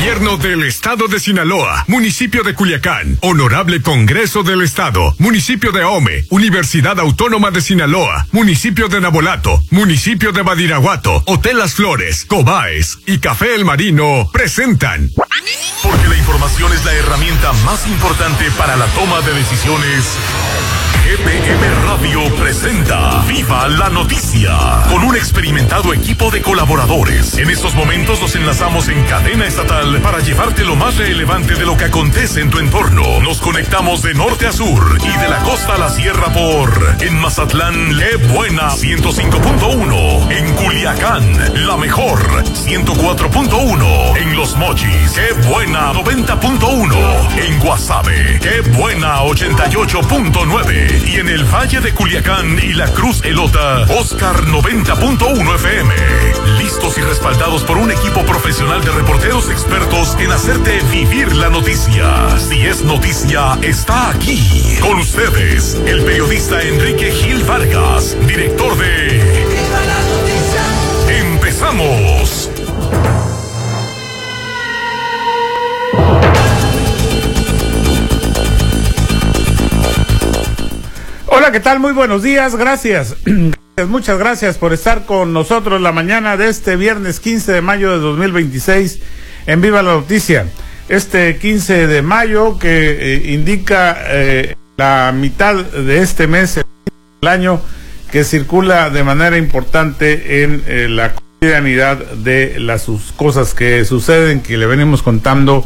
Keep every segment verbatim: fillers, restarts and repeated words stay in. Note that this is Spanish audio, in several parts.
Gobierno del Estado de Sinaloa, Municipio de Culiacán, Honorable Congreso del Estado, Municipio de Ahome, Universidad Autónoma de Sinaloa, Municipio de Nabolato, Municipio de Badiraguato, Hotel Las Flores, Cobaes y Café El Marino presentan. Porque la información es la herramienta más importante para la toma de decisiones. G P M Radio presenta Viva la Noticia, con un experimentado equipo de colaboradores. En estos momentos nos enlazamos en cadena estatal para llevarte lo más relevante de lo que acontece en tu entorno. Nos conectamos de norte a sur y de la costa a la sierra por en Mazatlán, Le Buena ciento cinco punto uno, en Culiacán, La Mejor ciento cuatro punto uno, en Los Mochis, Qué Buena noventa punto uno, en Guasave, Qué Buena ochenta y ocho punto nueve. Y en el Valle de Culiacán y la Cruz Elota, Oscar noventa punto uno F M. Listos y respaldados por un equipo profesional de reporteros expertos en hacerte vivir la noticia. Si es noticia, está aquí. Con ustedes, el periodista Enrique Gil Vargas, director de Viva la Noticia. ¡Empezamos! Hola, ¿qué tal? Muy buenos días, gracias. Muchas gracias por estar con nosotros la mañana de este viernes quince de mayo de dos mil veintiséis en Viva la Noticia. Este quince de mayo que eh, indica eh, la mitad de este mes del año, que circula de manera importante en eh, la cotidianidad de las sus cosas que suceden, que le venimos contando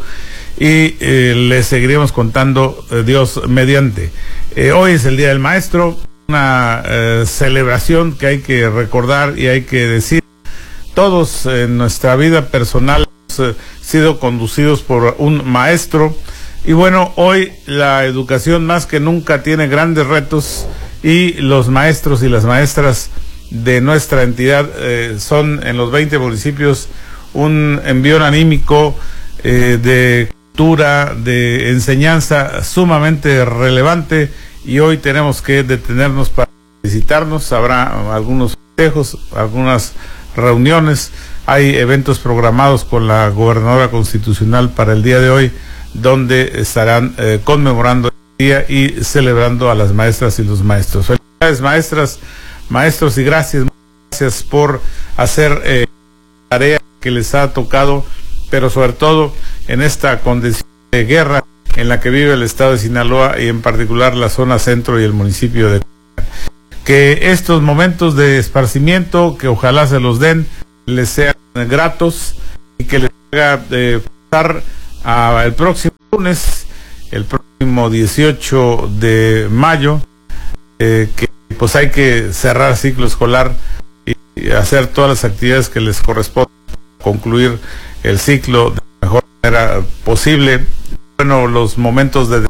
y eh, le seguiremos contando eh, Dios mediante. Eh, hoy es el Día del Maestro, una eh, celebración que hay que recordar y hay que decir. Todos en nuestra vida personal hemos eh, sido conducidos por un maestro, y bueno, hoy la educación más que nunca tiene grandes retos, y los maestros y las maestras de nuestra entidad eh, son en los veinte municipios un envión anímico eh, de cultura, de enseñanza sumamente relevante, y hoy tenemos que detenernos para visitarnos. Habrá algunos festejos, algunas reuniones, hay eventos programados con la gobernadora constitucional para el día de hoy, donde estarán eh, conmemorando el día y celebrando a las maestras y los maestros. Felicidades, maestras, maestros, y gracias, gracias por hacer eh, la tarea que les ha tocado, pero sobre todo en esta condición de guerra en la que vive el estado de Sinaloa, y en particular la zona centro y el municipio de Culiacán. Que estos momentos de esparcimiento, que ojalá se los den, les sean gratos, y que les haga eh, pasar a el próximo lunes, el próximo dieciocho de mayo, eh, que pues hay que cerrar ciclo escolar y, y hacer todas las actividades que les corresponden para concluir el ciclo de la mejor manera posible. Bueno, los momentos de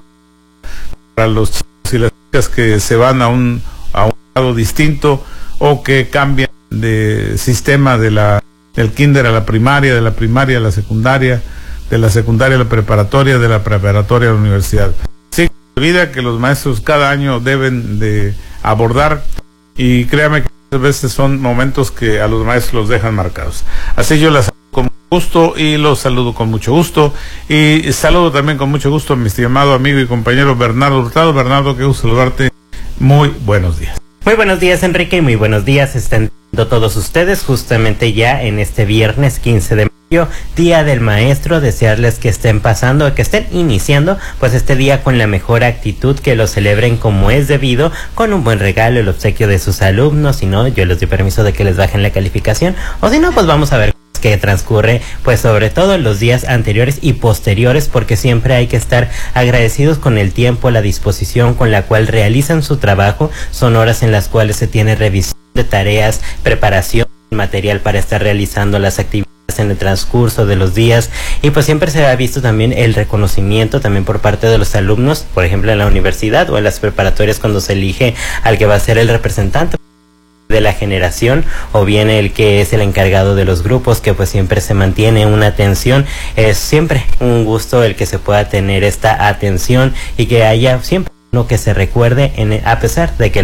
para los chicos y las chicas que se van a un a un lado distinto, o que cambian de sistema de la del kinder a la primaria, de la primaria a la secundaria, de la secundaria a la preparatoria, de la preparatoria a la universidad. Sí, vida que los maestros cada año deben de abordar, y créame que a veces son momentos que a los maestros los dejan marcados. Así yo las con gusto y los saludo con mucho gusto, y saludo también con mucho gusto a mi estimado amigo y compañero Bernardo Hurtado. Bernardo, qué gusto saludarte, muy buenos días. Muy buenos días, Enrique, y muy buenos días estén todos ustedes justamente ya en este viernes quince de mayo, Día del Maestro. Desearles que estén pasando, que estén iniciando pues este día con la mejor actitud, que lo celebren como es debido, con un buen regalo, el obsequio de sus alumnos. Si no, yo les doy permiso de que les bajen la calificación, o si no, pues vamos a ver que transcurre, pues sobre todo en los días anteriores y posteriores, porque siempre hay que estar agradecidos con el tiempo, la disposición con la cual realizan su trabajo. Son horas en las cuales se tiene revisión de tareas, preparación, material para estar realizando las actividades en el transcurso de los días, y pues siempre se ha visto también el reconocimiento también por parte de los alumnos, por ejemplo en la universidad o en las preparatorias, cuando se elige al que va a ser el representante de la generación, o bien el que es el encargado de los grupos, que pues siempre se mantiene una atención. Es siempre un gusto el que se pueda tener esta atención, y que haya siempre uno que se recuerde, en, a pesar de que los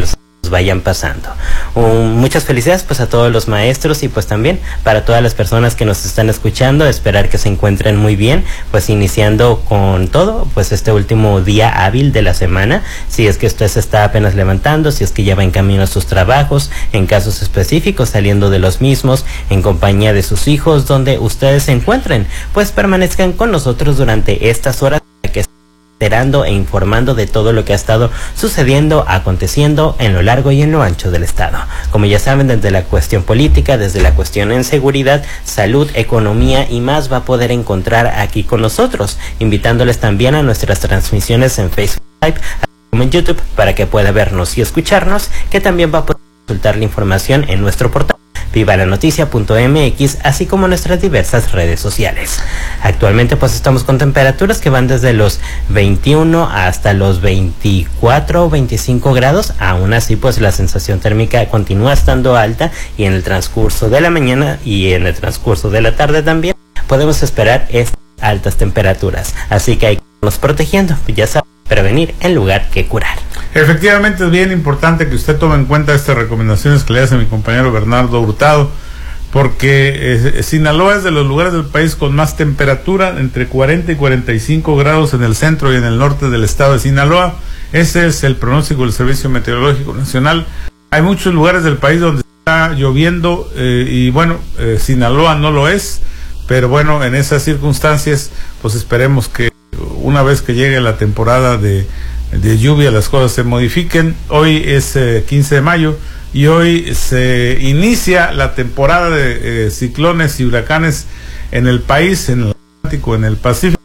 vayan pasando. Um, muchas felicidades pues a todos los maestros y pues también para todas las personas que nos están escuchando, esperar que se encuentren muy bien, pues iniciando con todo, pues este último día hábil de la semana, si es que usted se está apenas levantando, si es que ya va en camino a sus trabajos, en casos específicos saliendo de los mismos, en compañía de sus hijos, donde ustedes se encuentren, pues permanezcan con nosotros durante estas horas que enterando e informando de todo lo que ha estado sucediendo, aconteciendo en lo largo y en lo ancho del estado. Como ya saben, desde la cuestión política, desde la cuestión en seguridad, salud, economía y más va a poder encontrar aquí con nosotros, invitándoles también a nuestras transmisiones en Facebook Live, como en YouTube, para que pueda vernos y escucharnos, que también va a poder consultar la información en nuestro portal viva la noticia punto m x, así como nuestras diversas redes sociales. Actualmente pues estamos con temperaturas que van desde los veintiuno hasta los veinticuatro o veinticinco grados. Aún así pues la sensación térmica continúa estando alta, y en el transcurso de la mañana y en el transcurso de la tarde también podemos esperar estas altas temperaturas, así que hay que irnos protegiendo, ya saben, prevenir en lugar que curar. Efectivamente, es bien importante que usted tome en cuenta estas recomendaciones que le hace mi compañero Bernardo Hurtado, porque eh, Sinaloa es de los lugares del país con más temperatura, entre cuarenta y cuarenta y cinco grados en el centro y en el norte del estado de Sinaloa. Ese es el pronóstico del Servicio Meteorológico Nacional. Hay muchos lugares del país donde está lloviendo eh, y bueno, eh, Sinaloa no lo es, pero bueno, en esas circunstancias pues esperemos que una vez que llegue la temporada de de lluvia las cosas se modifiquen. Hoy es eh, quince de mayo y hoy se inicia la temporada de eh, ciclones y huracanes en el país, en el Atlántico, en el Pacífico.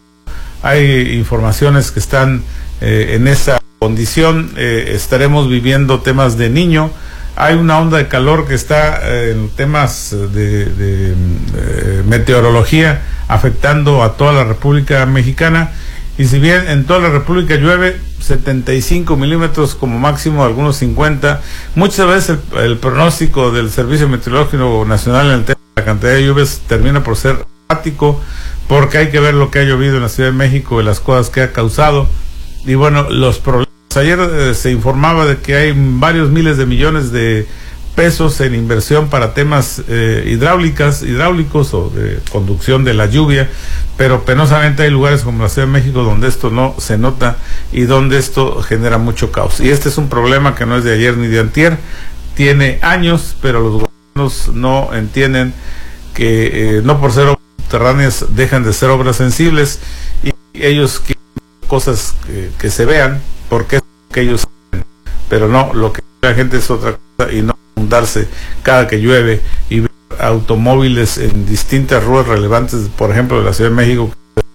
Hay informaciones que están eh, en esa condición. Eh, estaremos viviendo temas de Niño. Hay una onda de calor que está eh, en temas de, de eh, meteorología afectando a toda la República Mexicana. Y si bien en toda la República llueve setenta y cinco milímetros como máximo, algunos cincuenta, muchas veces el, el pronóstico del Servicio Meteorológico Nacional en el tema de la cantidad de lluvias termina por ser errático, porque hay que ver lo que ha llovido en la Ciudad de México y las cosas que ha causado. Y bueno, los problemas. Ayer eh, se informaba de que hay varios miles de millones de pesos en inversión para temas eh, hidráulicas, hidráulicos o de conducción de la lluvia, pero penosamente hay lugares como la Ciudad de México donde esto no se nota y donde esto genera mucho caos. Y este es un problema que no es de ayer ni de antier, tiene años, pero los gobiernos no entienden que eh, no por ser obras subterráneas dejan de ser obras sensibles, y ellos quieren cosas que, que se vean, porque es lo que ellos saben, pero no, lo que la gente es otra cosa, y no darse cada que llueve y ver automóviles en distintas rutas relevantes, por ejemplo de la Ciudad de México,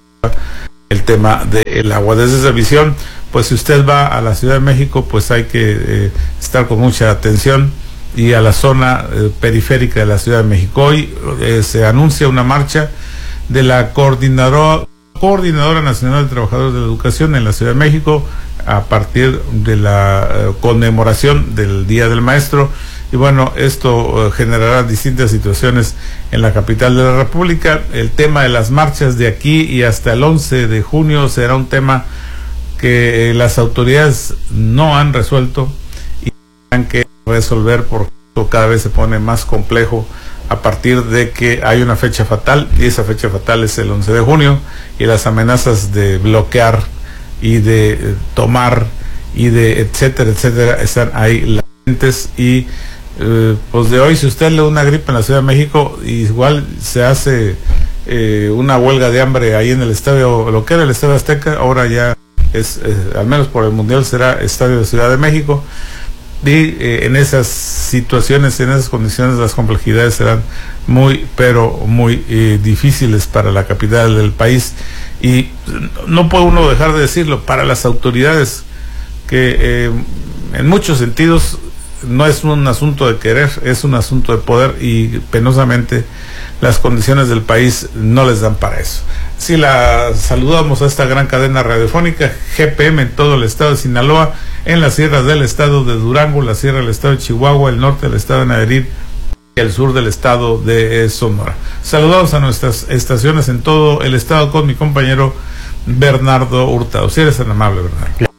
el tema del agua. Desde esa visión, pues si usted va a la Ciudad de México, pues hay que eh, estar con mucha atención, y a la zona eh, periférica de la Ciudad de México. Hoy eh, se anuncia una marcha de la coordinadora, coordinadora nacional de trabajadores de la educación en la Ciudad de México a partir de la eh, conmemoración del Día del Maestro. Y bueno, esto uh, generará distintas situaciones en la capital de la República. El tema de las marchas de aquí y hasta el once de junio será un tema que eh, las autoridades no han resuelto y tendrán que resolver, porque esto cada vez se pone más complejo a partir de que hay una fecha fatal, y esa fecha fatal es el once de junio, y las amenazas de bloquear y de eh, tomar y de etcétera, etcétera, están ahí latentes. Y Eh, pues de hoy, si usted le da una gripe en la Ciudad de México, igual se hace eh, una huelga de hambre ahí en el estadio, lo que era el Estadio Azteca, ahora ya es, eh, al menos por el Mundial, será Estadio de Ciudad de México. Y eh, en esas situaciones, en esas condiciones, las complejidades serán muy, pero muy eh, difíciles para la capital del país. Y no puede uno dejar de decirlo, para las autoridades, que eh, en muchos sentidos no es un asunto de querer, es un asunto de poder, y penosamente las condiciones del país no les dan para eso. Si la saludamos a esta gran cadena radiofónica G P M en todo el estado de Sinaloa, en las sierras del estado de Durango, la sierra del estado de Chihuahua, el norte del estado de Nayarit y el sur del estado de Sonora. Saludamos a nuestras estaciones en todo el estado con mi compañero Bernardo Hurtado. Si eres tan amable, Bernardo.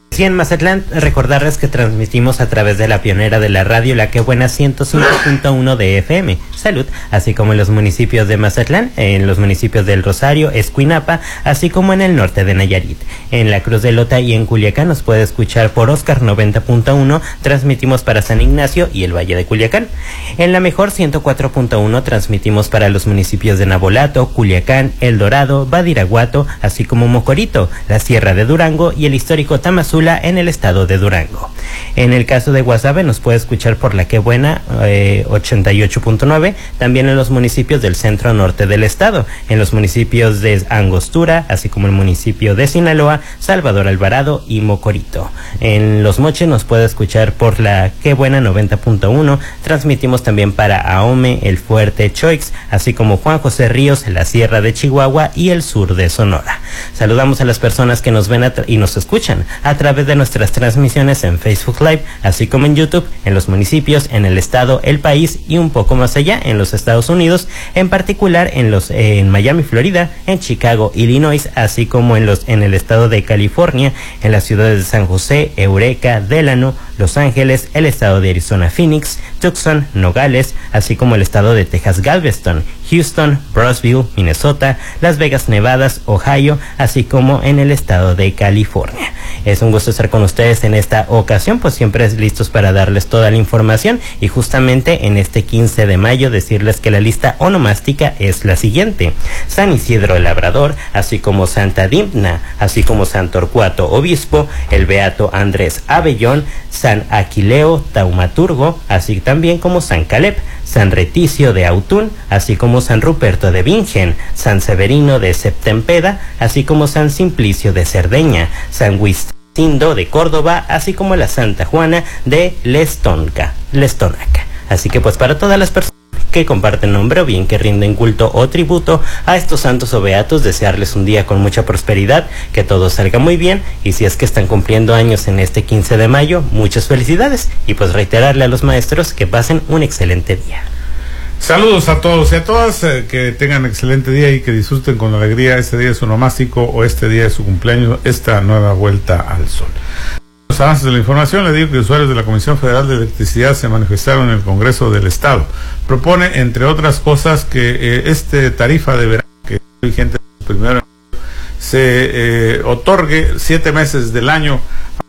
Sí, en Mazatlán, recordarles que transmitimos a través de la pionera de la radio, La Que Buena ciento cinco punto uno de F M, Salud, así como en los municipios de Mazatlán, en los municipios del Rosario, Escuinapa, así como en el norte de Nayarit. En la Cruz de Lota y en Culiacán nos puede escuchar por Oscar noventa punto uno, transmitimos para San Ignacio y el Valle de Culiacán. En La Mejor ciento cuatro punto uno transmitimos para los municipios de Nabolato, Culiacán, El Dorado, Badiraguato, así como Mocorito, la Sierra de Durango y el histórico Tamazula en el estado de Durango. En el caso de Guasave nos puede escuchar por La Que Buena eh, ochenta y ocho punto nueve, también en los municipios del centro norte del estado, en los municipios de Angostura, así como el municipio de Sinaloa, Salvador Alvarado y Mocorito. En Los Moches nos puede escuchar por La Que Buena noventa punto uno, transmitimos también para Ahome, El Fuerte, Choix, así como Juan José Ríos, la Sierra de Chihuahua y el sur de Sonora. Saludamos a las personas que nos ven y nos escuchan a través de nuestras transmisiones en Facebook Live, así como en YouTube, en los municipios, en el estado, el país y un poco más allá, en los Estados Unidos, en particular en los eh, en Miami, Florida, en Chicago, Illinois, así como en los en el estado de California, en las ciudades de San José, Eureka, Delano, Los Ángeles, el estado de Arizona, Phoenix, Tucson, Nogales, así como el estado de Texas, Galveston, Houston, Brownsville, Minnesota, Las Vegas, Nevada, Ohio, así como en el estado de California. Es un gusto estar con ustedes en esta ocasión, pues siempre listos para darles toda la información, y justamente en este quince de mayo decirles que la lista onomástica es la siguiente: San Isidro el Labrador, así como Santa Dimna, así como San Torcuato Obispo, el Beato Andrés Abellón, San Aquileo Taumaturgo, así también como San Caleb, San Reticio de Autún, así como San Ruperto de Bingen, San Severino de Septempeda, así como San Simplicio de Cerdeña, San Huistindo de Córdoba, así como la Santa Juana de Lestonca, Lestonaca. Así que pues para todas las personas que comparten nombre o bien que rinden culto o tributo a estos santos o beatos, desearles un día con mucha prosperidad, que todo salga muy bien, y si es que están cumpliendo años en este quince de mayo, muchas felicidades, y pues reiterarle a los maestros que pasen un excelente día. Saludos a todos y a todas, eh, que tengan excelente día y que disfruten con alegría este día de su onomástico o este día de su cumpleaños, esta nueva vuelta al sol. Los avances de la información, le digo que usuarios de la Comisión Federal de Electricidad se manifestaron en el Congreso del Estado. Propone, entre otras cosas, que eh, este tarifa de verano, que es vigente el primero, se eh, otorgue siete meses del año,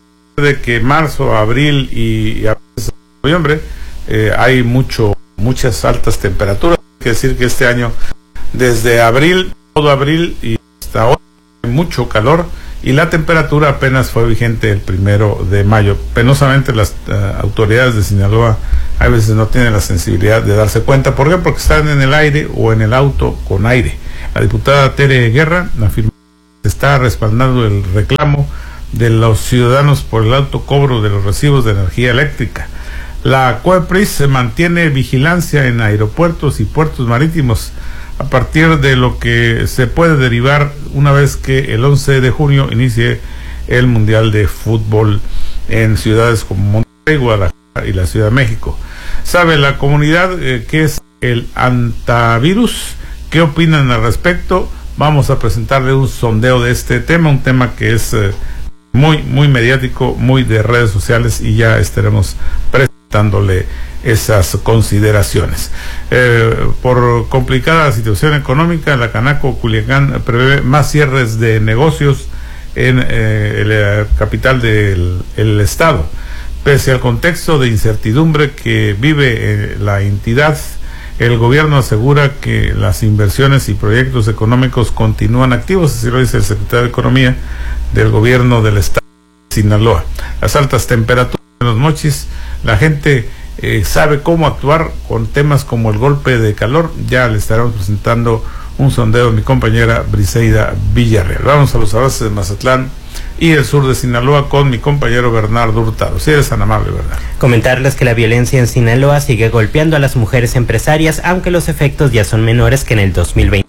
de que marzo, abril y, y a veces noviembre eh, hay mucho muchas altas temperaturas. Hay que decir que este año, desde abril, todo abril y hasta hoy, hay mucho calor, y la temperatura apenas fue vigente el primero de mayo. Penosamente las uh, autoridades de Sinaloa a veces no tienen la sensibilidad de darse cuenta. ¿Por qué? Porque están en el aire o en el auto con aire. La diputada Tere Guerra afirmó que está respaldando el reclamo de los ciudadanos por el alto cobro de los recibos de energía eléctrica. La COEPRIS se mantiene vigilancia en aeropuertos y puertos marítimos a partir de lo que se puede derivar una vez que el once de junio inicie el Mundial de Fútbol en ciudades como Monterrey, Guadalajara y la Ciudad de México. ¿Sabe la comunidad eh, qué es el antivirus? ¿Qué opinan al respecto? Vamos a presentarle un sondeo de este tema, un tema que es eh, muy, muy mediático, muy de redes sociales, y ya estaremos presentándole esas consideraciones. Eh, por complicada la situación económica, la Canaco Culiacán prevé más cierres de negocios en eh, la capital del el estado. Pese al contexto de incertidumbre que vive eh, la entidad, el gobierno asegura que las inversiones y proyectos económicos continúan activos, así lo dice el secretario de Economía del gobierno del estado de Sinaloa. Las altas temperaturas en Los Mochis, la gente Eh, sabe cómo actuar con temas como el golpe de calor. Ya le estaremos presentando un sondeo de mi compañera Briseida Villarreal. Vamos a los avances de Mazatlán y el sur de Sinaloa con mi compañero Bernardo Hurtado. Si eres tan amable, Bernardo. Comentarles que la violencia en Sinaloa sigue golpeando a las mujeres empresarias, aunque los efectos ya son menores que en el dos mil veinticinco.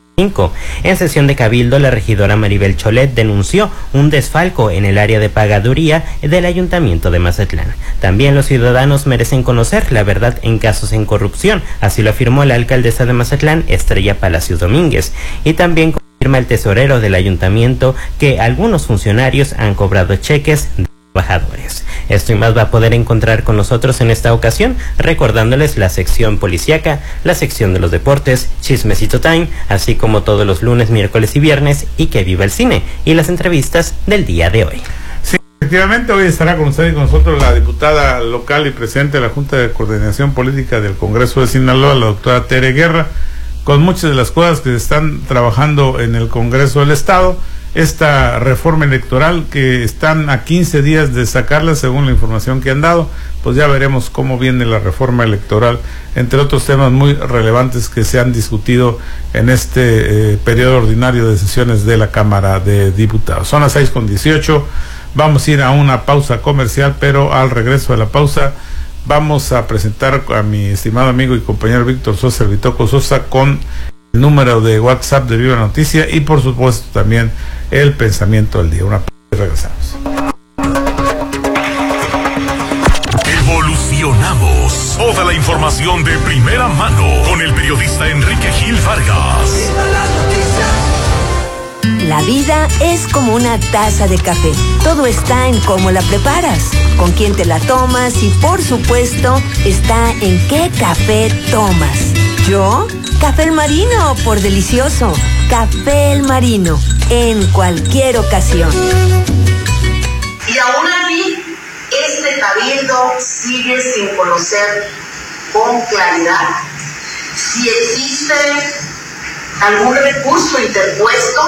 En sesión de cabildo, la regidora Maribel Cholet denunció un desfalco en el área de pagaduría del ayuntamiento de Mazatlán. También los ciudadanos merecen conocer la verdad en casos en corrupción, así lo afirmó la alcaldesa de Mazatlán, Estrella Palacios Domínguez, y también confirma el tesorero del ayuntamiento que algunos funcionarios han cobrado cheques de trabajadores. Esto y más va a poder encontrar con nosotros en esta ocasión, recordándoles la sección policíaca, la sección de los deportes, Chismecito Time, así como todos los lunes, miércoles y viernes, y que viva el cine, y las entrevistas del día de hoy. Sí, efectivamente, hoy estará con usted y con nosotros la diputada local y presidente de la Junta de Coordinación Política del Congreso de Sinaloa, la doctora Tere Guerra, con muchas de las cosas que se están trabajando en el Congreso del Estado. Esta reforma electoral que están a quince días de sacarla, según la información que han dado, pues ya veremos cómo viene la reforma electoral, entre otros temas muy relevantes que se han discutido en este eh, periodo ordinario de sesiones de la Cámara de Diputados. Son las seis con dieciocho, vamos a ir a una pausa comercial, pero al regreso de la pausa vamos a presentar a mi estimado amigo y compañero Víctor Sosa, el Vitoco Sosa, con el número de WhatsApp de Viva Noticia y por supuesto también el pensamiento del día. Una pausa y regresamos. Evolucionamos. Toda la información de primera mano con el periodista Enrique Gil Vargas. La vida es como una taza de café. Todo está en cómo la preparas, con quién te la tomas y por supuesto está en qué café tomas. Yo, Café El Marino, por delicioso. Café El Marino, en cualquier ocasión. Y aún así, este cabildo sigue sin conocer con claridad si existe algún recurso interpuesto,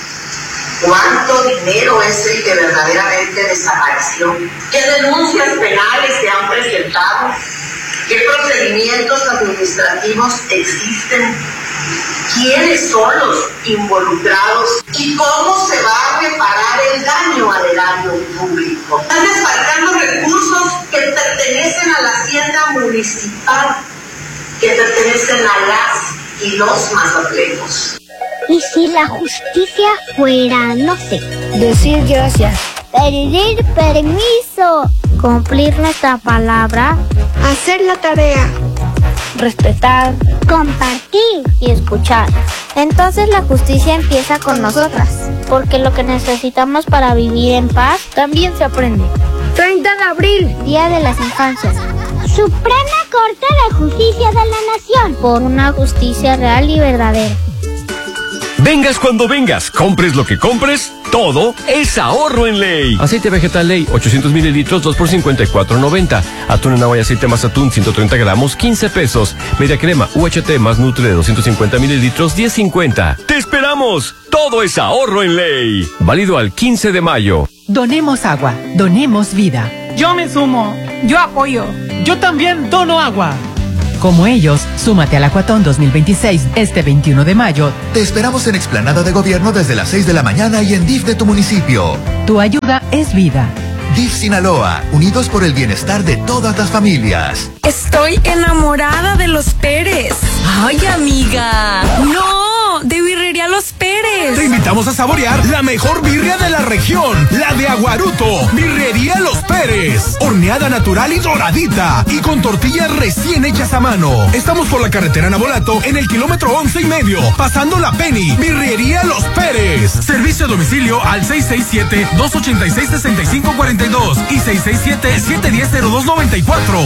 cuánto dinero es el que verdaderamente desapareció, qué denuncias penales se han presentado, qué procedimientos administrativos existen, quiénes son los involucrados y cómo se va a reparar el daño al erario público. Están desfalcando recursos que pertenecen a la hacienda municipal, que pertenecen a las y los mazatlejos. ¿Y si la justicia fuera, no sé, decir gracias, pedir permiso, cumplir nuestra palabra, hacer la tarea, respetar, compartir y escuchar? Entonces la justicia empieza con nosotras, porque lo que necesitamos para vivir en paz también se aprende. treinta de abril, Día de las Infancias. Suprema Corte de Justicia de la Nación, por una justicia real y verdadera. Vengas cuando vengas, compres lo que compres, todo es ahorro en Ley. Aceite vegetal Ley, ochocientos mililitros, dos por cincuenta y cuatro noventa. Atún en agua y aceite más atún, ciento treinta gramos, quince pesos. Media crema U H T más Nutre de doscientos cincuenta mililitros, diez cincuenta. ¡Te esperamos! Todo es ahorro en Ley. Válido al quince de mayo. Donemos agua, donemos vida. Yo me sumo, yo apoyo. Yo también dono agua. Como ellos, súmate al Acuatón dos mil veintiséis este veintiuno de mayo. Te esperamos en Explanada de Gobierno desde las seis de la mañana y en D I F de tu municipio. Tu ayuda es vida. D I F Sinaloa, unidos por el bienestar de todas las familias. Estoy enamorada de los Pérez. Ay, amiga. No, de Birrería Los Pérez. Te invitamos a saborear la mejor birria de la región, la de Aguaruto. Birrería Los Pérez. Horneada natural y doradita. Y con tortillas recién hechas a mano. Estamos por la carretera Nabolato en el kilómetro once y medio, pasando la Penny. Birrería Los Pérez. Servicio a domicilio al seis seis siete, dos ocho seis, seis cinco cuatro dos y seis seis siete, siete uno cero, cero dos nueve cuatro.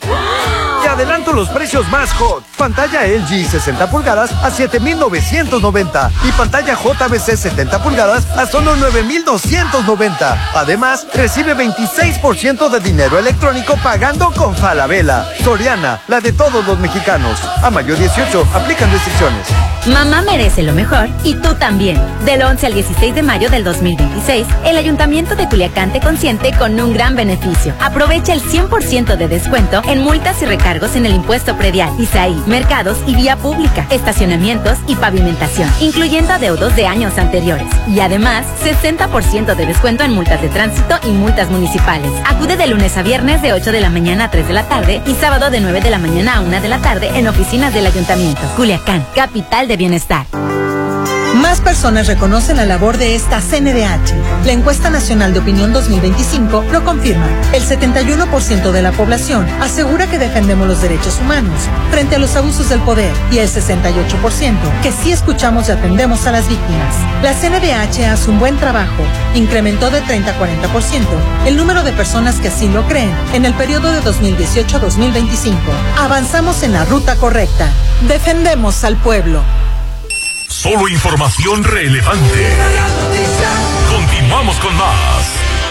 Te adelanto los precios más hot. Pantalla L G sesenta pulgadas a siete mil novecientos noventa y pantalla J V C setenta pulgadas a solo nueve mil doscientos noventa. Además, recibe veintiséis por ciento de dinero electrónico pagando con Falabella. Soriana, la de todos los mexicanos. A mayo dieciocho, aplican restricciones. Mamá merece lo mejor y tú también. Del once al dieciséis de mayo del dos mil veintiséis, el Ayuntamiento de Culiacán te consiente con un gran beneficio. Aprovecha el cien por ciento de descuento en multas y recargos en el impuesto predial, I S A I, mercados y vía pública, estacionamientos y pavimentación, incluyendo adeudos de años anteriores. Y además, sesenta por ciento de descuento en multas de tránsito y multas municipales. Acude de lunes a viernes de ocho de la mañana a tres de la tarde y sábado de nueve de la mañana a una de la tarde en oficinas del Ayuntamiento. Culiacán, capital de bienestar. Más personas reconocen la labor de esta C N D H. La encuesta nacional de opinión dos mil veinticinco lo confirma. El setenta y uno por ciento de la población asegura que defendemos los derechos humanos frente a los abusos del poder y el sesenta y ocho por ciento que sí escuchamos y atendemos a las víctimas. La C N D H hace un buen trabajo. Incrementó de treinta a cuarenta por ciento el número de personas que así lo creen en el periodo de dos mil dieciocho a dos mil veinticinco. Avanzamos en la ruta correcta. Defendemos al pueblo. Solo información relevante. Continuamos con más.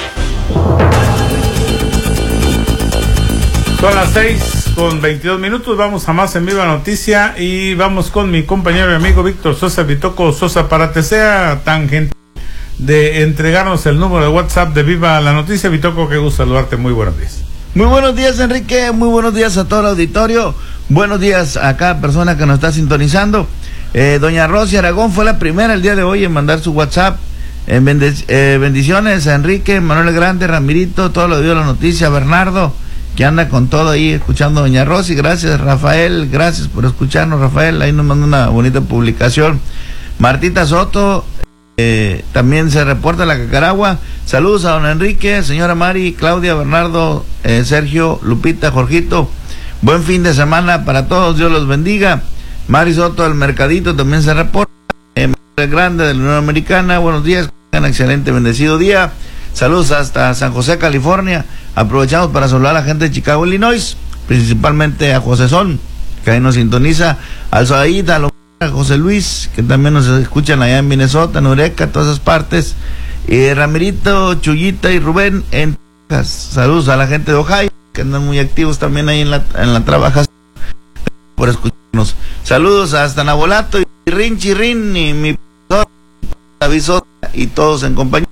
Son las seis con veintidós minutos, vamos a más en Viva Noticia y vamos con mi compañero y amigo Víctor Sosa Vitoco Sosa para que sea tan gentil de entregarnos el número de WhatsApp de Viva la Noticia. Vitoco, qué gusto saludarte, muy buenos días. Muy buenos días, Enrique, muy buenos días a todo el auditorio, buenos días a cada persona que nos está sintonizando. Eh, doña Rosy Aragón fue la primera el día de hoy en mandar su WhatsApp. Eh, bendic eh, bendiciones a Enrique, Manuel Grande, Ramirito, todo lo dio la noticia, Bernardo, que anda con todo ahí escuchando a doña Rosy. Gracias, Rafael, gracias por escucharnos, Rafael, ahí nos manda una bonita publicación. Martita Soto, eh, también se reporta la Cacaragua. Saludos a don Enrique, señora Mari, Claudia, Bernardo, eh, Sergio, Lupita, Jorgito. Buen fin de semana para todos, Dios los bendiga. Mari Soto del Mercadito también se reporta. Eh, Grande de la Unión Americana, buenos días, un excelente, bendecido día. Saludos hasta San José, California. Aprovechamos para saludar a la gente de Chicago, Illinois, principalmente a José Son, que ahí nos sintoniza, al Zoaíta, a José Luis, que también nos escuchan allá en Minnesota, en Eureka, todas esas partes. Y Ramirito, Chuyita y Rubén en Texas. Saludos a la gente de Ohio, que andan muy activos también ahí en la, en la trabajación, por escucharnos. Saludos hasta Nabolato y Rin Chirrin y mi profesor David Sosa y todos en compañía.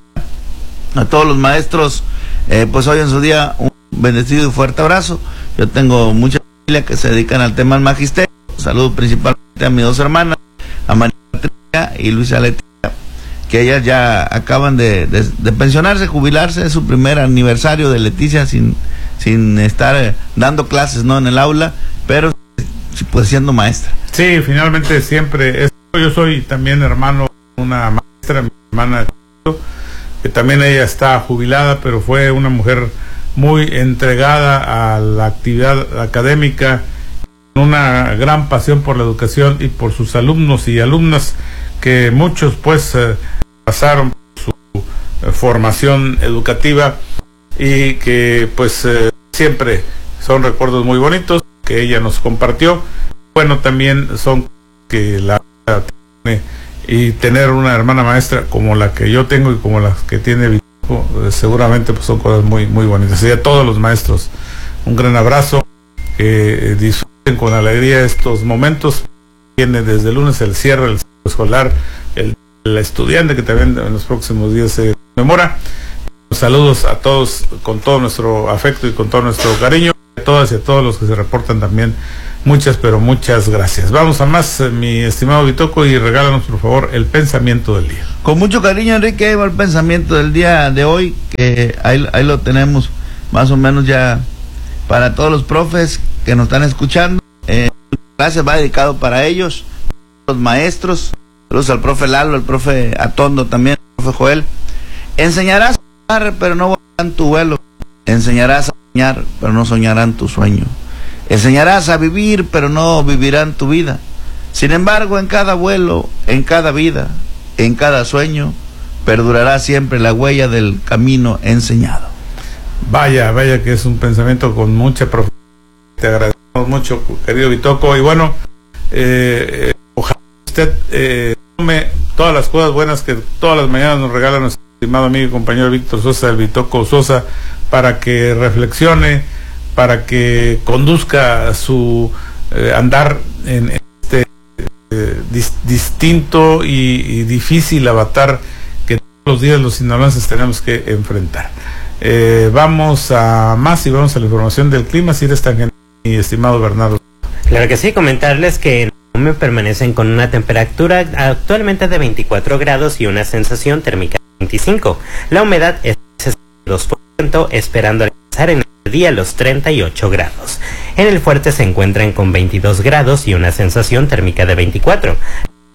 A todos los maestros, eh, pues hoy en su día un bendecido y fuerte abrazo. Yo tengo mucha familia que se dedican al tema del magisterio. Saludo principalmente a mis dos hermanas, a María Patricia y Luisa Leticia, que ellas ya acaban de, de, de pensionarse, jubilarse. Es su primer aniversario de Leticia sin, sin estar eh, dando clases, ¿no?, en el aula, pero pues siendo maestra. Sí, finalmente siempre es, yo soy también hermano de una maestra, mi hermana, que también ella está jubilada, pero fue una mujer muy entregada a la actividad académica, una gran pasión por la educación y por sus alumnos y alumnas, que muchos pues eh, pasaron por su eh, formación educativa y que pues eh, siempre son recuerdos muy bonitos que ella nos compartió. Bueno, también son que la tiene, y tener una hermana maestra como la que yo tengo y como las que tiene Vitoco, eh, seguramente pues son cosas muy muy bonitas. Y a todos los maestros un gran abrazo, que eh, disfruten con alegría estos momentos. Viene desde el lunes el cierre del ciclo escolar, el, el estudiante que también en los próximos días se conmemora. Saludos a todos con todo nuestro afecto y con todo nuestro cariño, a todas y a todos los que se reportan también. Muchas, pero muchas gracias. Vamos a más, eh, mi estimado Vitoco, y regálanos por favor el pensamiento del día. Con mucho cariño, Enrique, ahí va el pensamiento del día de hoy, que ahí, ahí lo tenemos más o menos ya para todos los profes que nos están escuchando. Eh, gracias, va dedicado para ellos, los maestros. Saludos al profe Lalo, al profe Atondo también, al profe Joel. Enseñarás a volar, pero no volarán tu vuelo. Enseñarás a soñar, pero no soñarán tu sueño. Enseñarás a vivir, pero no vivirán tu vida. Sin embargo, en cada vuelo, en cada vida, en cada sueño, perdurará siempre la huella del camino enseñado. Vaya, vaya que es un pensamiento con mucha profundidad. Te agradecemos mucho, querido Vitoco. Y bueno, eh, eh, ojalá usted eh, tome todas las cosas buenas que todas las mañanas nos regala nuestro estimado amigo y compañero Víctor Sosa, el Vitoco Sosa, para que reflexione, para que conduzca su eh, andar en este eh, dis, distinto y, y difícil avatar que todos los días los sinaloenses tenemos que enfrentar. Eh, vamos a más y vamos a la información del clima, si eres tan gentil, mi estimado Bernardo. Claro que sí, comentarles que en Omeo permanecen con una temperatura actualmente de veinticuatro grados y una sensación térmica de veinticinco. La humedad es dos por ciento, esperando alcanzar en el día los treinta y ocho grados. En el Fuerte se encuentran con veintidós grados y una sensación térmica de veinticuatro.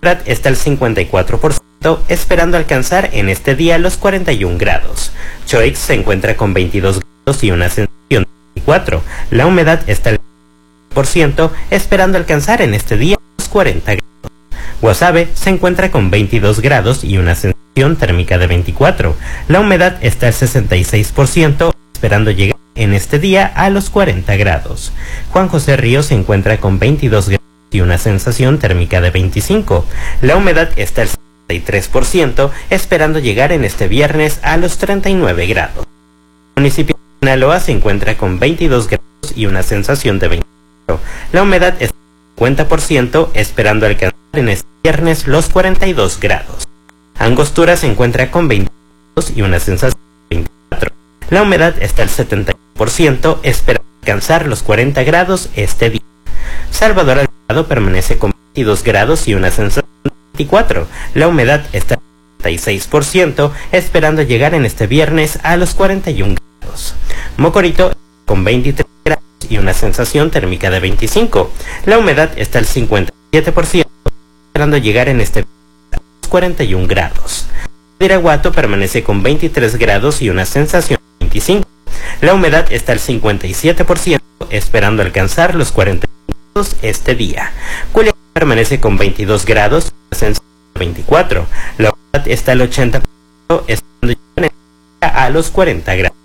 humedad está al cincuenta y cuatro por ciento, esperando alcanzar en este día los cuarenta y un grados. Choix se encuentra con veintidós grados y una sensación de veinticuatro. La humedad está al por ciento, esperando alcanzar en este día los cuarenta grados. Guasave se encuentra con veintidós grados y una sensación térmica de veinticuatro. La humedad está al sesenta y seis por ciento, esperando llegar en este día a los cuarenta grados. Juan José Ríos se encuentra con veintidós grados y una sensación térmica de veinticinco. La humedad está al setenta y tres por ciento, esperando llegar en este viernes a los treinta y nueve grados. El municipio de Sinaloa se encuentra con veintidós grados y una sensación de veinticuatro. La humedad está al cincuenta por ciento, esperando alcanzar en este viernes los cuarenta y dos grados. Angostura se encuentra con veinte grados y una sensación de veinticuatro. La humedad está al setenta y uno por ciento, esperando alcanzar los cuarenta grados este día. Salvador Alvarado permanece con veintidós grados y una sensación de veinticuatro. La humedad está al setenta y seis por ciento, esperando llegar en este viernes a los cuarenta y un grados. Mocorito con veintitrés grados y una sensación térmica de veinticinco. La humedad está al cincuenta y siete por ciento, esperando llegar en este viernes a los cuarenta y un grados. Badiraguato permanece con veintitrés grados y una sensación de veinticinco. La humedad está al cincuenta y siete por ciento, esperando alcanzar los cuarenta y un grados este día. Culiacán permanece con veintidós grados y una sensación de veinticuatro. La humedad está al ochenta por ciento, esperando llegar en este día a los cuarenta grados.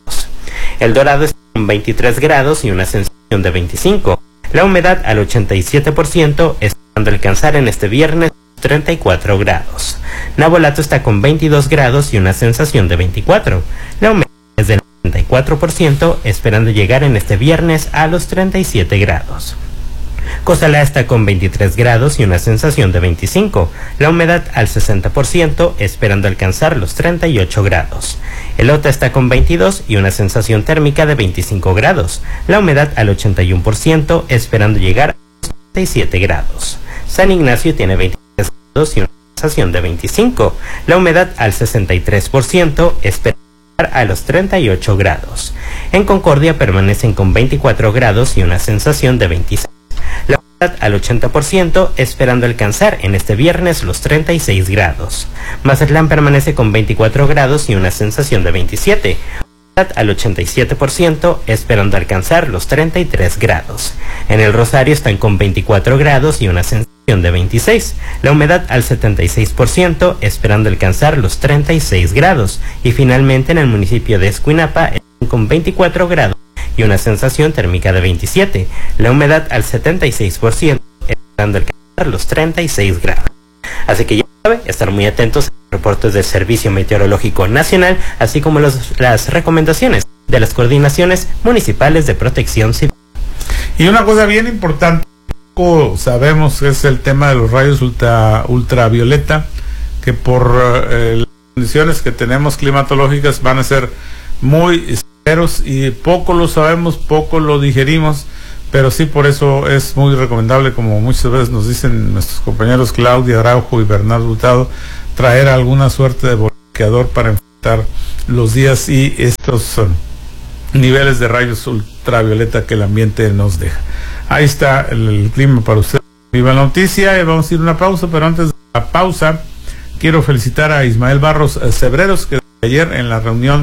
El Dorado está con veintitrés grados y una sensación de veinticinco. La humedad al ochenta y siete por ciento, esperando alcanzar en este viernes treinta y cuatro grados. Navolato está con veintidós grados y una sensación de veinticuatro. La humedad es del ochenta y cuatro por ciento, esperando llegar en este viernes a los treinta y siete grados. Cozalá está con veintitrés grados y una sensación de veinticinco. La humedad al sesenta por ciento, esperando alcanzar los treinta y ocho grados. Elota está con veintidós y una sensación térmica de veinticinco grados. La humedad al ochenta y uno por ciento, esperando llegar a los treinta y siete grados. San Ignacio tiene veintitrés grados y una sensación de veinticinco. La humedad al sesenta y tres por ciento, esperando llegar a los treinta y ocho grados. En Concordia permanecen con veinticuatro grados y una sensación de veintiséis. La humedad al ochenta por ciento, esperando alcanzar en este viernes los treinta y seis grados. Mazatlán permanece con veinticuatro grados y una sensación de veintisiete. Humedad al ochenta y siete por ciento, esperando alcanzar los treinta y tres grados. En el Rosario están con veinticuatro grados y una sensación de veintiséis. La humedad al setenta y seis por ciento, esperando alcanzar los treinta y seis grados. Y finalmente en el municipio de Escuinapa están con veinticuatro grados y una sensación térmica de veintisiete. La humedad al setenta y seis por ciento, esperando alcanzar los treinta y seis grados. Así que ya sabe, estar muy atentos a los reportes del Servicio Meteorológico Nacional, así como los, las recomendaciones de las coordinaciones municipales de protección civil. Y una cosa bien importante, sabemos que es el tema de los rayos ultra, ultravioleta, que por eh, las condiciones que tenemos climatológicas van a ser muy severos y poco lo sabemos, poco lo digerimos, pero sí por eso es muy recomendable, como muchas veces nos dicen nuestros compañeros Claudia Araujo y Bernardo Hurtado, traer alguna suerte de bloqueador para enfrentar los días y estos um, niveles de rayos ultravioleta que el ambiente nos deja. Ahí está el, el clima para usted. Viva la noticia, y vamos a ir a una pausa, pero antes de la pausa quiero felicitar a Ismael Barros eh, Cebreros, que ayer en la reunión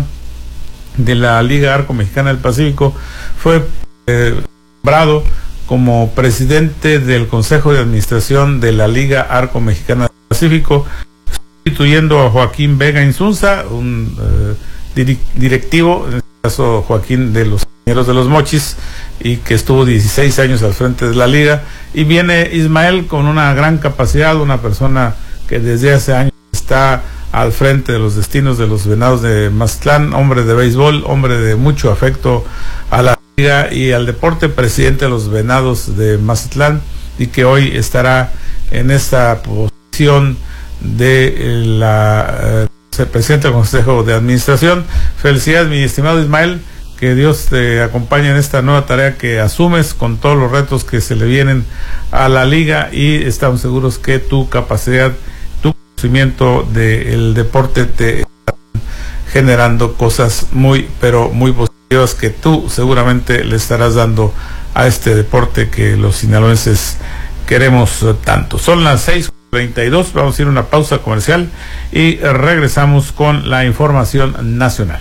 de la Liga Arco Mexicana del Pacífico fue eh, nombrado como presidente del Consejo de Administración de la Liga Arco Mexicana del Pacífico, sustituyendo a Joaquín Vega Insunza, un eh, directivo, en este caso Joaquín de los Ingenieros de los Mochis, y que estuvo dieciséis años al frente de la liga, y viene Ismael con una gran capacidad, una persona que desde hace años está al frente de los destinos de los Venados de Mazatlán, hombre de béisbol, hombre de mucho afecto a la liga y al deporte, presidente de los Venados de Mazatlán, y que hoy estará en esta posición de la eh, presidente del Consejo de Administración. Felicidades, mi estimado Ismael, que Dios te acompañe en esta nueva tarea que asumes con todos los retos que se le vienen a la liga, y estamos seguros que tu capacidad, conocimiento del deporte te está generando cosas muy, pero muy positivas que tú seguramente le estarás dando a este deporte que los sinaloenses queremos tanto. Son las seis treinta y dos. Vamos a ir a una pausa comercial y regresamos con la información nacional.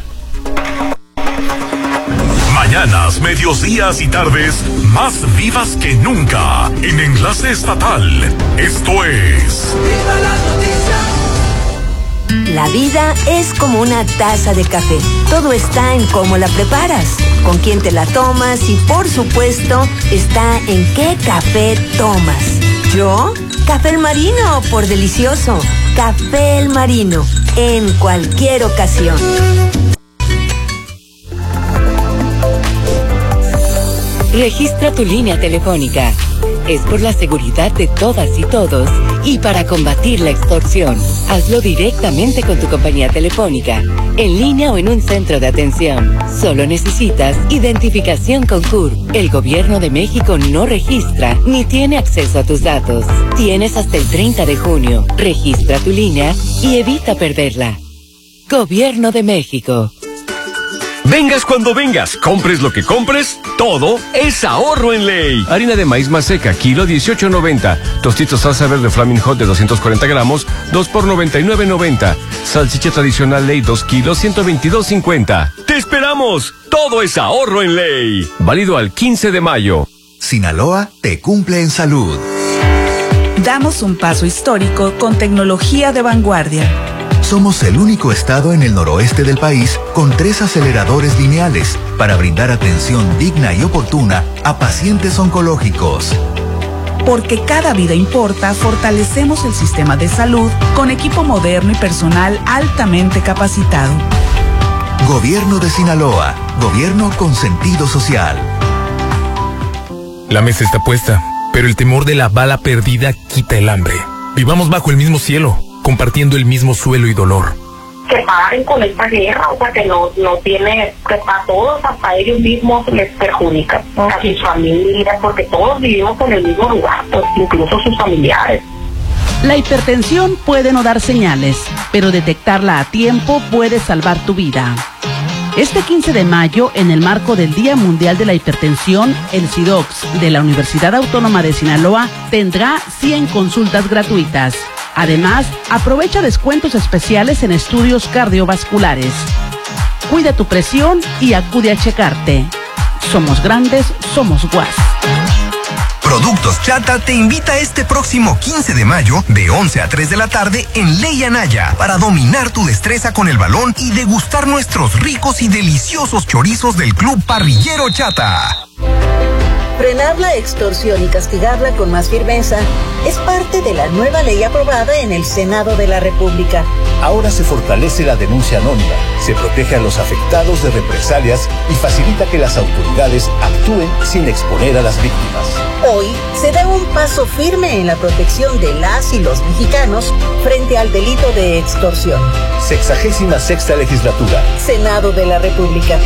Mañanas, medios días y tardes más vivas que nunca en Enlace Estatal. Esto es ¡Viva la noticia! La vida es como una taza de café. Todo está en cómo la preparas, con quién te la tomas y, por supuesto, está en qué café tomas. ¿Yo? Café El Marino, por delicioso. Café El Marino, en cualquier ocasión. Registra tu línea telefónica. Es por la seguridad de todas y todos y para combatir la extorsión. Hazlo directamente con tu compañía telefónica, en línea o en un centro de atención. Solo necesitas identificación con C U R. El Gobierno de México no registra ni tiene acceso a tus datos. Tienes hasta el treinta de junio. Registra tu línea y evita perderla. Gobierno de México. Vengas cuando vengas, compres lo que compres, todo es ahorro en Ley. Harina de maíz maseca, kilo dieciocho noventa. Tostitos salsa verde Flaming Hot de doscientos cuarenta gramos, dos por noventa y nueve noventa. Salchicha tradicional Ley, dos kilos, ciento veintidós cincuenta. ¡Te esperamos! Todo es ahorro en Ley. Válido al quince de mayo. Sinaloa te cumple en salud. Damos un paso histórico con tecnología de vanguardia. Somos el único estado en el noroeste del país con tres aceleradores lineales para brindar atención digna y oportuna a pacientes oncológicos. Porque cada vida importa, fortalecemos el sistema de salud con equipo moderno y personal altamente capacitado. Gobierno de Sinaloa, gobierno con sentido social. La mesa está puesta, pero el temor de la bala perdida quita el hambre. Vivamos bajo el mismo cielo, compartiendo el mismo suelo y dolor. Que paren con esta guerra, o sea, que no, no tiene, que para todos, hasta ellos mismos les perjudica, a sus familias, porque todos vivimos en el mismo lugar, pues incluso sus familiares. La hipertensión puede no dar señales, pero detectarla a tiempo puede salvar tu vida. Este quince de mayo, en el marco del Día Mundial de la Hipertensión, el SIDOX de la Universidad Autónoma de Sinaloa tendrá cien consultas gratuitas. Además, aprovecha descuentos especiales en estudios cardiovasculares. Cuida tu presión y acude a checarte. Somos grandes, somos U A S. Productos Chata te invita este próximo quince de mayo de once a tres de la tarde en Ley Anaya para dominar tu destreza con el balón y degustar nuestros ricos y deliciosos chorizos del Club Parrillero Chata. Frenar la extorsión y castigarla con más firmeza es parte de la nueva ley aprobada en el Senado de la República. Ahora se fortalece la denuncia anónima, se protege a los afectados de represalias y facilita que las autoridades actúen sin exponer a las víctimas. Hoy se da un paso firme en la protección de las y los mexicanos frente al delito de extorsión. Sexagésima sexta legislatura. Senado de la República.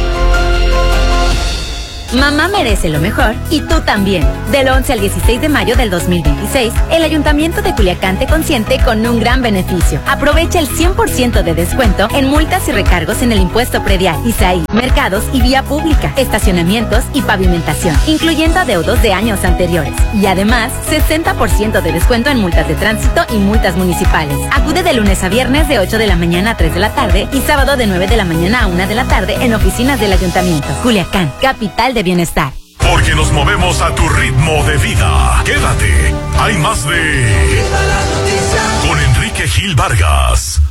Mamá merece lo mejor y tú también. Del once al dieciséis de mayo del dos mil veintiséis, el Ayuntamiento de Culiacán te consiente con un gran beneficio. Aprovecha el cien por ciento de descuento en multas y recargos en el impuesto predial, I S A I, mercados y vía pública, estacionamientos y pavimentación, incluyendo adeudos de años anteriores. Y además, sesenta por ciento de descuento en multas de tránsito y multas municipales. Acude de lunes a viernes de ocho de la mañana a tres de la tarde y sábado de nueve de la mañana a una de la tarde en oficinas del Ayuntamiento. Culiacán, capital de bienestar. Porque nos movemos a tu ritmo de vida. Quédate. Hay más de con Enrique Gil Vargas.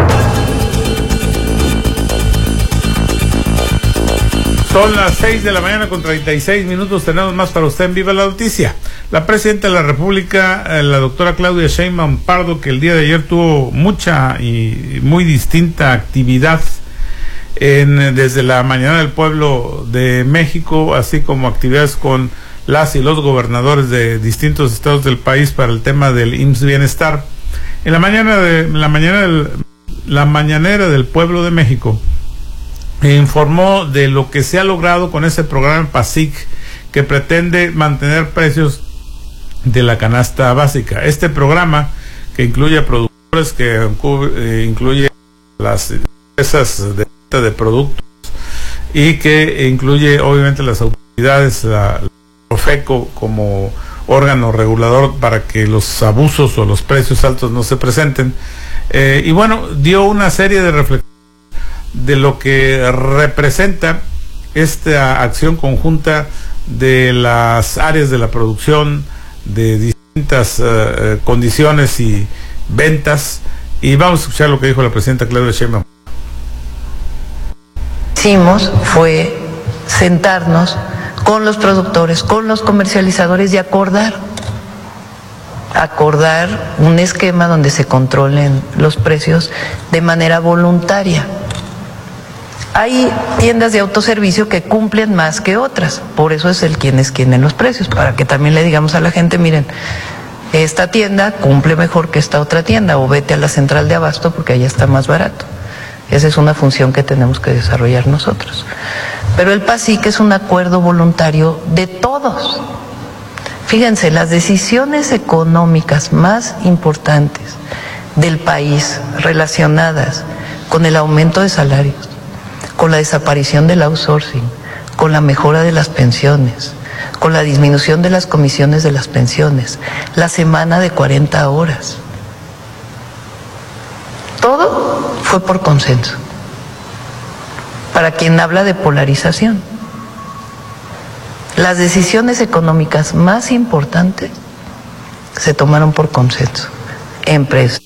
Son las seis de la mañana con treinta y seis minutos. Tenemos más para usted en Viva la Noticia. La presidenta de la República, la doctora Claudia Sheinbaum Pardo, que el día de ayer tuvo mucha y muy distinta actividad En, desde la Mañana del Pueblo de México, así como actividades con las y los gobernadores de distintos estados del país para el tema del I M S S Bienestar. En la mañana de la mañana del, la mañanera del Pueblo de México informó de lo que se ha logrado con ese programa PASIC, que pretende mantener precios de la canasta básica. Este programa, que incluye a productores, que eh, incluye las empresas de de productos y que incluye obviamente las autoridades, la, la Profeco como órgano regulador para que los abusos o los precios altos no se presenten. Eh, y bueno, dio una serie de reflexiones de lo que representa esta acción conjunta de las áreas de la producción, de distintas uh, condiciones y ventas. Y vamos a escuchar lo que dijo la presidenta Claudia Sheinbaum. Hicimos fue sentarnos con los productores, con los comercializadores y acordar, acordar un esquema donde se controlen los precios de manera voluntaria. Hay tiendas de autoservicio que cumplen más que otras, por eso es el quién es quién en los precios, para que también le digamos a la gente, miren, esta tienda cumple mejor que esta otra tienda, o vete a la central de abasto porque allá está más barato. Esa es una función que tenemos que desarrollar nosotros. Pero el PASIC es un acuerdo voluntario de todos. Fíjense, las decisiones económicas más importantes del país relacionadas con el aumento de salarios, con la desaparición del outsourcing, con la mejora de las pensiones, con la disminución de las comisiones de las pensiones, la semana de cuarenta horas. Todo fue por consenso. Para quien habla de polarización, las decisiones económicas más importantes se tomaron por consenso. Empresas.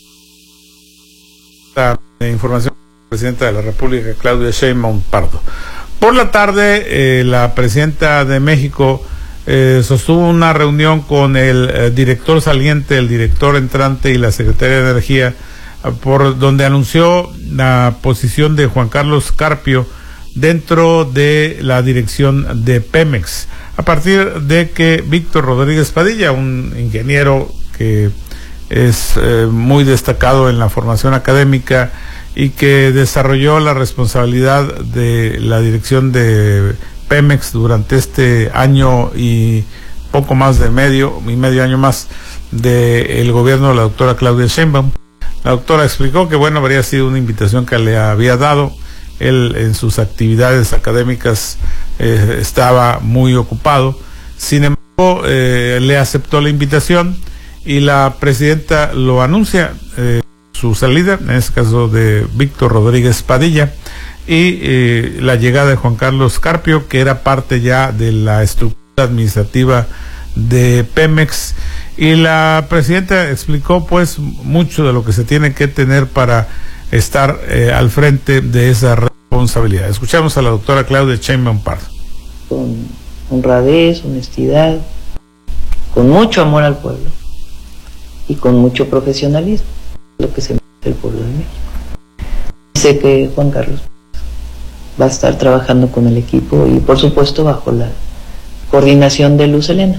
La información de la presidenta de la República, Claudia Sheinbaum Pardo. Por la tarde, eh, la presidenta de México eh, sostuvo una reunión con el eh, director saliente, el director entrante y la secretaria de Energía, eh, por donde anunció la posición de Juan Carlos Carpio dentro de la dirección de Pemex, a partir de que Víctor Rodríguez Padilla, un ingeniero que es eh, muy destacado en la formación académica y que desarrolló la responsabilidad de la dirección de Pemex durante este año y poco más de medio y medio año más del gobierno de la doctora Claudia Sheinbaum. La doctora explicó que bueno, habría sido una invitación que le había dado. Él en sus actividades académicas eh, estaba muy ocupado. Sin embargo, eh, le aceptó la invitación y la presidenta lo anuncia, eh, su salida, en este caso de Víctor Rodríguez Padilla, y eh, la llegada de Juan Carlos Carpio, que era parte ya de la estructura administrativa de Pemex. Y la presidenta explicó pues mucho de lo que se tiene que tener para estar eh, al frente de esa responsabilidad. Escuchamos a la doctora Claudia Sheinbaum Pardo. Con honradez, honestidad, con mucho amor al pueblo y con mucho profesionalismo, lo que se merece el pueblo de México. Sé que Juan Carlos va a estar trabajando con el equipo y por supuesto bajo la coordinación de Luz Helena.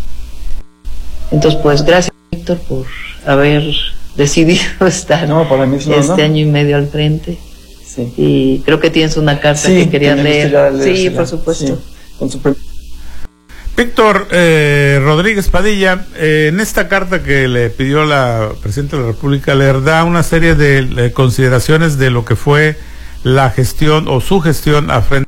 Entonces pues gracias, Víctor, por haber decidido estar no, para mí no, este ¿no? año y medio al frente. Sí. Y creo que tienes una carta sí, que querían leer. Sí, por supuesto. Sí. Con su... Víctor eh, Rodríguez Padilla, eh, en esta carta que le pidió la presidenta de la República, le da una serie de, de consideraciones de lo que fue la gestión o su gestión a frente